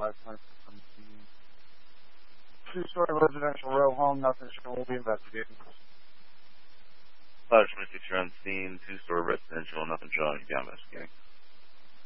Two-story residential row home, nothing sure, we'll be investigating. 526, you're on scene, two-story residential, nothing showing, you'll be investigating.